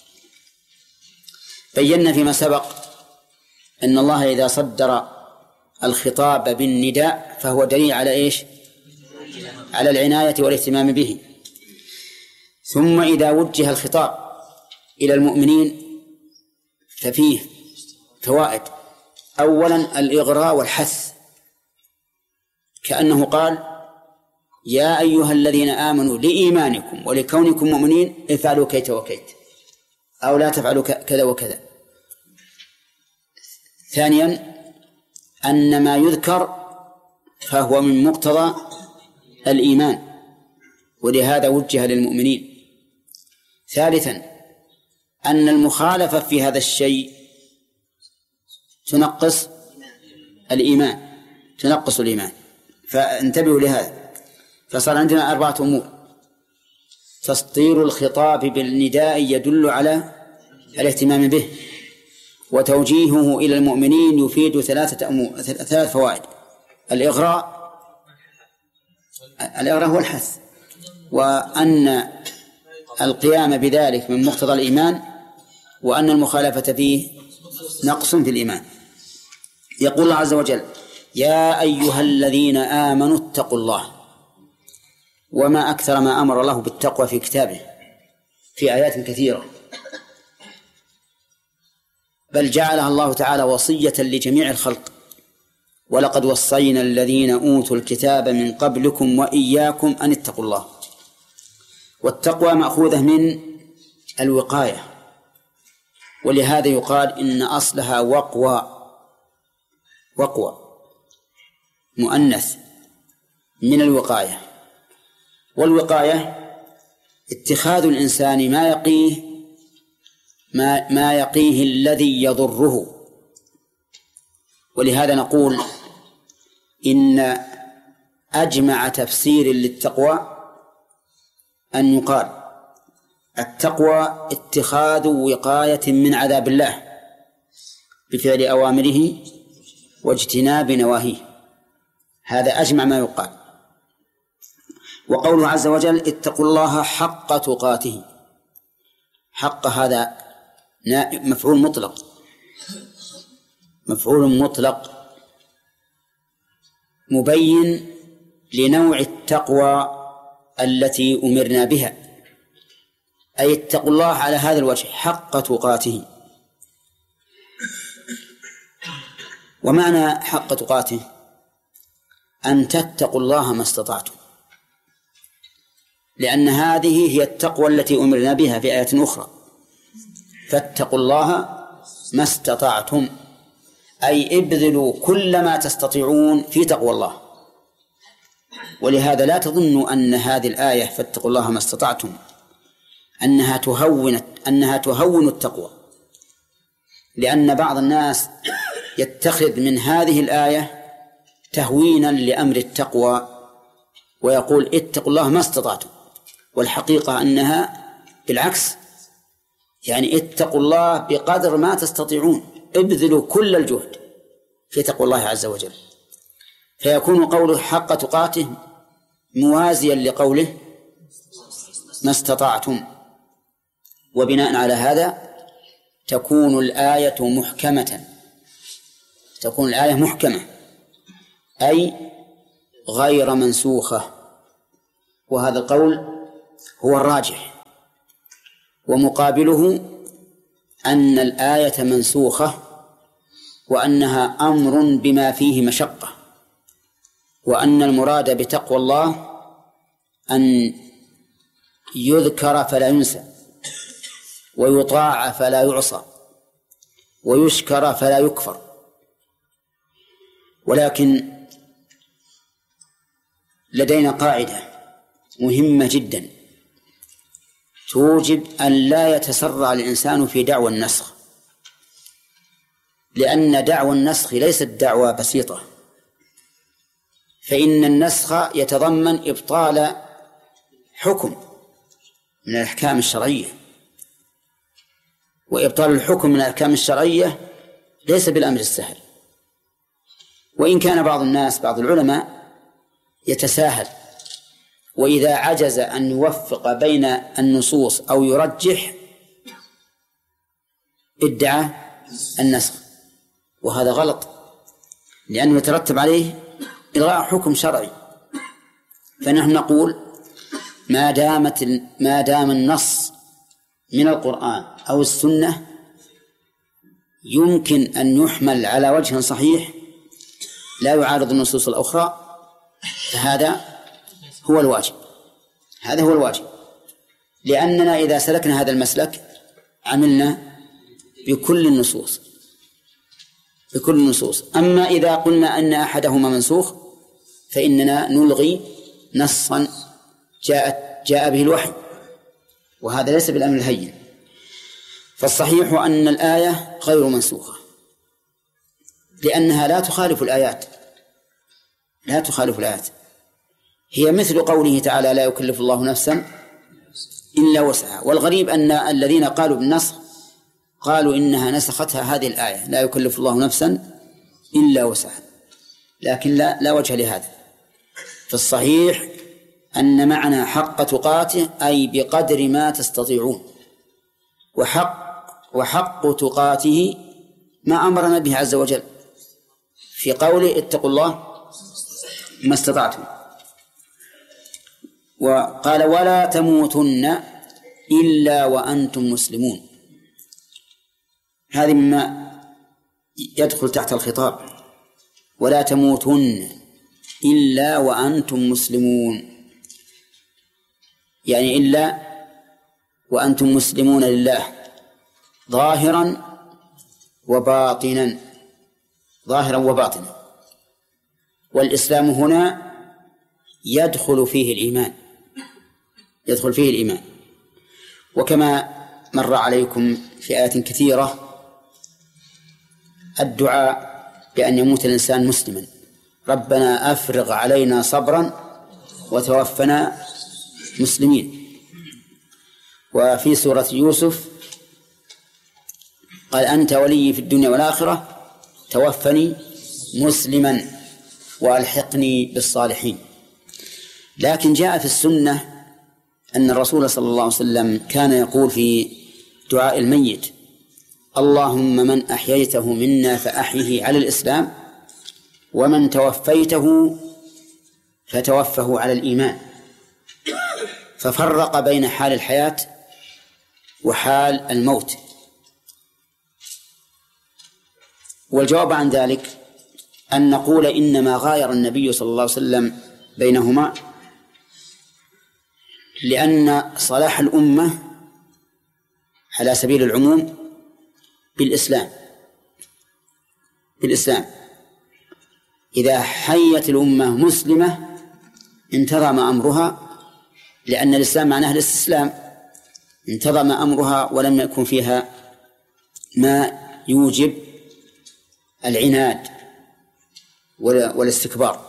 بينا فيما سبق أن الله إذا صدر الخطاب بالنداء فهو دليل على إيش؟ على العناية والاهتمام به. ثم إذا وجه الخطاب إلى المؤمنين ففيه فوائد. أولا الإغراء والحث، كأنه قال: يا أيها الذين آمنوا لإيمانكم ولكونكم مؤمنين افعلوا كيت وكيت، أو لا تفعلوا كذا وكذا. ثانيا أن ما يذكر فهو من مقتضى الإيمان، ولهذا وجه للمؤمنين. ثالثا أن المخالفة في هذا الشيء تنقص الإيمان، فانتبهوا لهذا. فصار عندنا 4 أمور: تسطير الخطاب بالنداء يدل على الاهتمام به، وتوجيهه إلى المؤمنين يفيد 3 فوائد: الإغراء هو الحث، وأن القيام بذلك من مقتضى الإيمان، وأن المخالفة فيه نقص في الإيمان. يقول الله عز وجل: يا أيها الذين آمنوا اتقوا الله. وما أكثر ما أمر الله بالتقوى في كتابه في آيات كثيرة، بل جعلها الله تعالى وصية لجميع الخلق: ولقد وصينا الذين أوتوا الكتاب من قبلكم وإياكم أن اتقوا الله. والتقوى مأخوذة من الوقاية، ولهذا يقال إن أصلها وقوى مؤنث من الوقاية. والوقاية اتخاذ الإنسان ما يقيه الذي يضره. ولهذا نقول إن أجمع تفسير للتقوى أن يقال: التقوى اتخاذ وقاية من عذاب الله بفعل أوامره واجتناب نواهيه. هذا أجمع ما يقال. وقوله عز وجل: اتقوا الله حق تقاته. حق هذا مفعول مطلق مبين لنوع التقوى التي أمرنا بها، أي اتقوا الله على هذا الوجه حق تقاته. ومعنى حق تقاته أن تتقوا الله ما استطعتم، لأن هذه هي التقوى التي أمرنا بها في آية أخرى: فاتقوا الله ما استطعتم، أي ابذلوا كل ما تستطيعون في تقوى الله. ولهذا لا تظنوا أن هذه الآية فاتقوا الله ما استطعتم أنها تهون التقوى، لأن بعض الناس يتخذ من هذه الآية تهوينا لأمر التقوى ويقول: اتقوا الله ما استطعتم، والحقيقة أنها بالعكس، يعني اتقوا الله بقدر ما تستطيعون، ابذلوا كل الجهد في تقوى الله عز وجل. فيكون قوله حق تقاته موازيا لقوله ما استطعتم. وبناء على هذا تكون الآية محكمة، أي غير منسوخة، وهذا القول هو الراجح، ومقابله أن الآية منسوخة وأنها أمر بما فيه مشقة، وأن المراد بتقوى الله أن يذكر فلا ينسى، ويطاع فلا يعصى، ويشكر فلا يكفر. ولكن لدينا قاعدة مهمة جدا توجب أن لا يتسرع الإنسان في دعوى النسخ، لأن دعوى النسخ ليست دعوى بسيطة، فإن النسخ يتضمن إبطال حكم من الأحكام الشرعية، وإبطال الحكم من الأحكام الشرعية ليس بالأمر السهل. وإن كان بعض الناس بعض العلماء يتساهل، وإذا عجز أن يوفق بين النصوص أو يرجح ادعى النسخ، وهذا غلط، لأنه يترتب عليه إلغاء حكم شرعي. فنحن نقول ما دام النص من القرآن أو السنة يمكن أن يحمل على وجه صحيح لا يعارض النصوص الأخرى، فهذا هو الواجب، هذا هو الواجب، لأننا إذا سلكنا هذا المسلك عملنا بكل النصوص، بكل النصوص. أما إذا قلنا أن أحدهما منسوخ فإننا نلغي نصا جاء به الوحي، وهذا ليس بالأمر الهين. فالصحيح أن الآية غير منسوخة، لأنها لا تخالف الآيات، لا تخالف الآيات، هي مثل قوله تعالى لا يكلف الله نفسا إلا وسعها. والغريب أن الذين قالوا بالنسخ قالوا إنها نسختها هذه الآية لا يكلف الله نفسا إلا وسعها، لكن لا وجه لهذا. فالصحيح أن معنى حق تقاته أي بقدر ما تستطيعون، وحق تقاته ما أمرنا به عز وجل في قوله اتقوا الله ما استطعتم. وقال ولا تموتن إلا وأنتم مسلمون، هذه مما يدخل تحت الخطاب، ولا تموتن إلا وأنتم مسلمون، يعني إلا وأنتم مسلمون لله ظاهرا وباطنا، ظاهرا وباطنا. والإسلام هنا يدخل فيه الإيمان، يدخل فيه الإيمان. وكما مر عليكم في آيات كثيرة الدعاء بأن يموت الإنسان مسلما، ربنا أفرغ علينا صبرا وتوفنا مسلمين. وفي سورة يوسف قال أنت ولي في الدنيا والآخرة توفني مسلما وألحقني بالصالحين. لكن جاء في السنة أن الرسول صلى الله عليه وسلم كان يقول في دعاء الميت اللهم من أحييته منا فأحيه على الإسلام ومن توفيته فتوفه على الإيمان، ففرق بين حال الحياة وحال الموت. والجواب عن ذلك أن نقول إنما غاير النبي صلى الله عليه وسلم بينهما لأن صلاح الأمة على سبيل العموم بالإسلام، إذا حيت الأمة مسلمة انتظم أمرها، لأن الإسلام معناه الاستسلام، انتظم أمرها ولم يكن فيها ما يوجب العناد والاستكبار.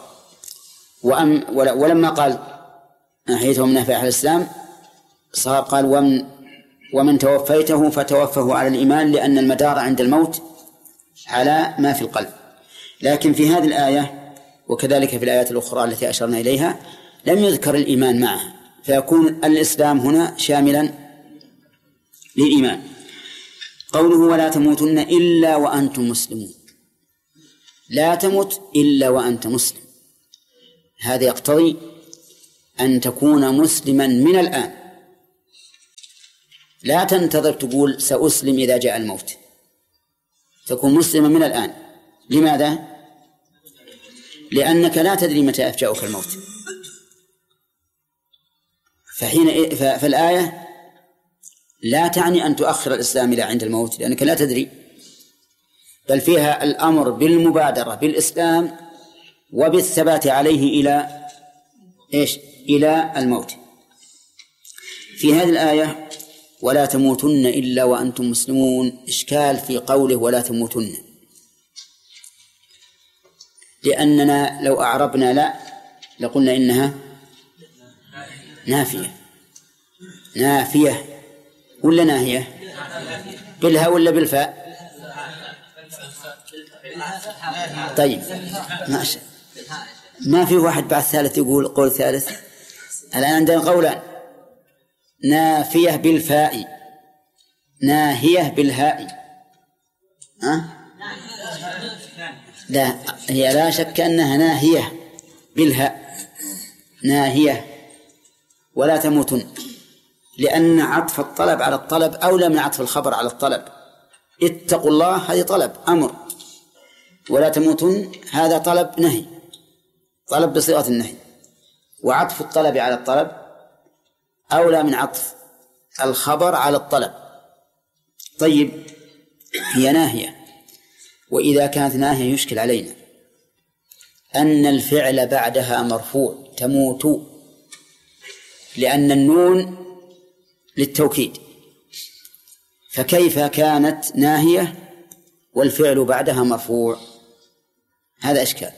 ولما قال أحييتهم من أهل الإسلام صار قال ومن توفيته فتوفه على الإيمان، لأن المدار عند الموت على ما في القلب. لكن في هذه الآية وكذلك في الآيات الأخرى التي أشرنا إليها لم يذكر الإيمان معه، فيكون الإسلام هنا شاملا للإيمان. قوله ولا تموتن إلا وأنتم مسلمون، لا تمت إلا وأنت مسلم، هذا يقتضي أن تكون مسلما من الآن، لا تنتظر تقول سأسلم إذا جاء الموت، تكون مسلما من الآن. لماذا؟ لأنك لا تدري متى يفجأك الموت. فالآية لا تعني أن تؤخر الإسلام إلى عند الموت، لأنك لا تدري، بل فيها الأمر بالمبادرة بالإسلام وبالثبات عليه إلى إيش؟ إلى الموت. في هذه الآية ولا تموتن إلا وأنتم مسلمون إشكال في قوله ولا تموتن، لأننا لو أعربنا لا لقلنا إنها نافية ولا ناهية؟ بالها ولا بالفاء؟ طيب ماشي، ما في واحد بعد ثالث يقول قول ثالث. الآن عندنا قولان، نافية بالفاء، ناهية بالهاء. لا، هي لا شك أنها ناهية بالهاء، ناهية ولا تموتن، لأن عطف الطلب على الطلب أولى من عطف الخبر على الطلب. اتقوا الله هذه طلب أمر، ولا تموتن هذا طلب نهي، طلب بصيغة النهي، وعطف الطلب على الطلب أولى من عطف الخبر على الطلب. طيب هي ناهية، وإذا كانت ناهية يشكل علينا أن الفعل بعدها مرفوع تموت، لأن النون للتوكيد، فكيف كانت ناهية والفعل بعدها مرفوع؟ هذا إشكال.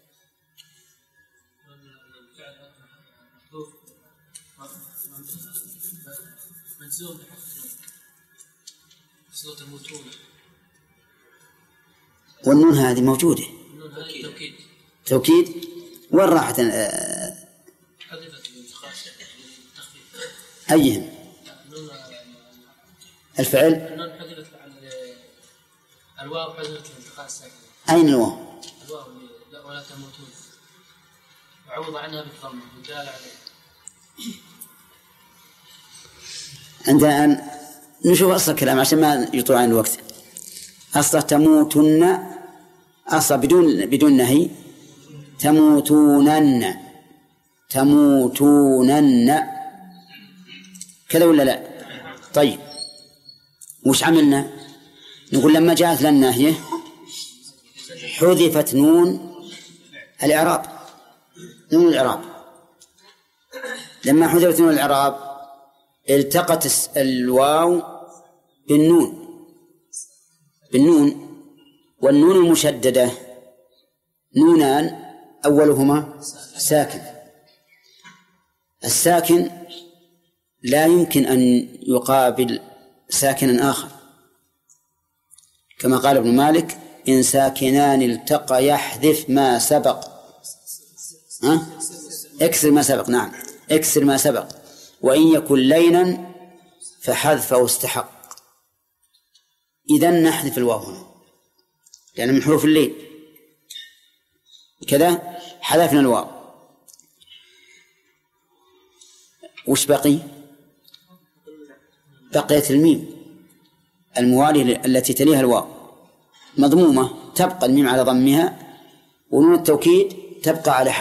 والنون هذه موجودة توكيد، وين راحت أيهم؟ الفعل الواو حذفت لالتقاء الساكنين. أين الواو؟ الواو لا ولا تموتون، وعوض عنها بالضم والدال عليه. عندنا أن نشوف أصل الكلام عشان ما يطول عن الوقت. أصل تموتن، أصل بدون نهي، تموتونن، تموتونن، كذا ولا لا؟ طيب وش عملنا؟ نقول لما جاءت لنا الناهية حذفت نون الإعراب، نون الإعراب. لما حذفت نون الإعراب التقت الواو بالنون، والنون المشددة نونان أولهما ساكن، الساكن لا يمكن أن يقابل ساكنا آخر، كما قال ابن مالك إن ساكنان التقى يحذف ما سبق، اكسر ما سبق، نعم اكسر ما سبق، وإن يكن لينا فحذفه استحق. إذن نحذف الواو هنا لأن من حروف اللين، كذا حذفنا الواو. وش بقي؟ بقيت الميم الموالية التي تليها الواو مضمومة، تبقى الميم على ضمها، ونون التوكيد تبقى على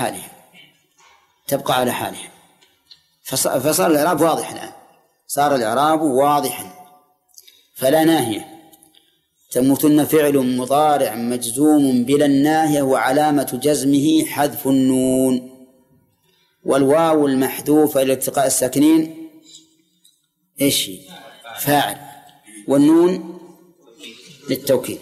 حالها، فصار الإعراب واضح الآن، صار الإعراب واضحا. فلا ناهية، تموتن فعل مضارع مجزوم بلا الناهية وعلامة جزمه حذف النون، والواو المحذوفة لالتقاء الساكنين إيش هي؟ فاعل، والنون للتوكيد.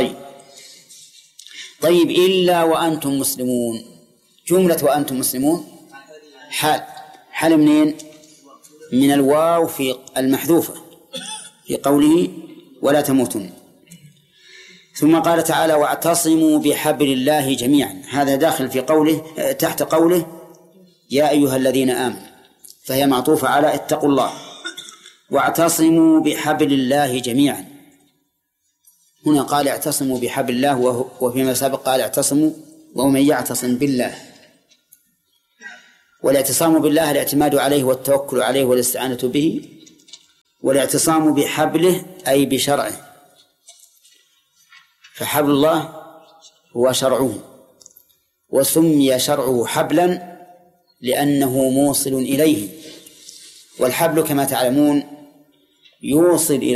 طيب إلا وأنتم مسلمون، جملة وأنتم مسلمون حال منين؟ من الواو في المحذوفة في قوله ولا تموتن. ثم قال تعالى واعتصموا بحبل الله جميعا، هذا داخل في قوله تحت قوله يا أيها الذين آمنوا، فهي معطوفة على اتقوا الله. واعتصموا بحبل الله جميعا، هنا قال اعتصموا بحبل الله، وفيما سبق قال اعتصموا ومن يعتصم بالله. والاعتصام بالله الاعتماد عليه والتوكل عليه والاستعانة به، والاعتصام بحبله أي بشرعه، فحبل الله هو شرعه، وسمي شرعه حبلا لأنه موصل إليه، والحبل كما تعلمون يوصل إلى